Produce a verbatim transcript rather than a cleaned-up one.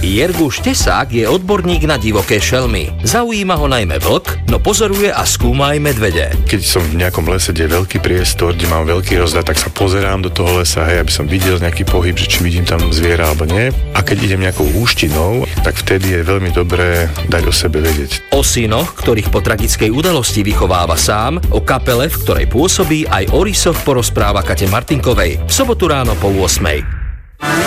Jerguš Tesák je odborník na divoké šelmy. Zaujíma ho najmä vlk, no pozoruje a skúma aj medvede. Keď som v nejakom lese, kde je veľký priestor, kde mám veľký rozhľad, tak sa pozerám do toho lesa, hej, aby som videl nejaký pohyb, že či vidím tam zviera alebo nie. A keď idem nejakou húštinou, tak vtedy je veľmi dobré dať o sebe vedieť. O synoch, ktorých po tragickej udalosti vychováva sám, o kapele, v ktorej pôsobí, aj o rysoch porozpráva Kate Martinkovej v sobotu ráno po ôsmej.